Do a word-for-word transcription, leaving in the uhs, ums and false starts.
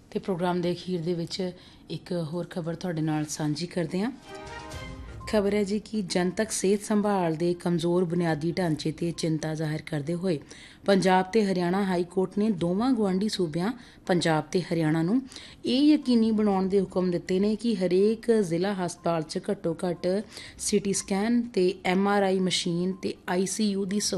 ਅਤੇ ਪ੍ਰੋਗਰਾਮ ਦੇ ਅਖੀਰ ਦੇ ਵਿੱਚ ਇੱਕ ਹੋਰ ਖਬਰ ਤੁਹਾਡੇ ਨਾਲ ਸਾਂਝੀ ਕਰਦੇ ਹਾਂ। ਖਬਰ ਹੈ ਜੀ ਕਿ ਜਨਤਕ ਸਿਹਤ ਸੰਭਾਲ ਦੇ ਕਮਜ਼ੋਰ ਬੁਨਿਆਦੀ ਢਾਂਚੇ 'ਤੇ ਚਿੰਤਾ ਜ਼ਾਹਿਰ ਕਰਦੇ ਹੋਏ ਪੰਜਾਬ ਤੇ ਹਰਿਆਣਾ ਹਾਈ ਕੋਰਟ ਨੇ ਦੋਵਾਂ ਗੁਆਂਢੀ ਸੂਬਿਆਂ ਪੰਜਾਬ ਤੇ ਹਰਿਆਣਾ ਨੂੰ ਇਹ ਯਕੀਨੀ ਬਣਾਉਣ ਦੇ ਹੁਕਮ ਦਿੱਤੇ ਨੇ ਕਿ ਹਰੇਕ ਜ਼ਿਲ੍ਹਾ ਹਸਪਤਾਲ 'ਚ ਘੱਟੋ ਘੱਟ ਸੀ ਟੀ ਸਕੈਨ ਅਤੇ ਐਮ ਆਰ ਆਈ ਮਸ਼ੀਨ ਅਤੇ ਆਈ ਸੀ ਯੂ ਦੀ